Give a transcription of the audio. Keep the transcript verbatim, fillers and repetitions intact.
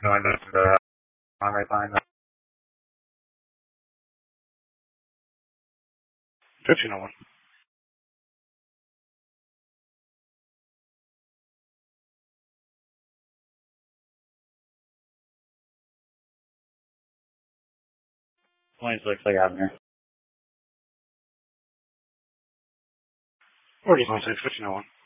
No, I missed the wrong right line. fifteen oh one. twenty-six, I got him here. forty twenty-six, fifteen oh one.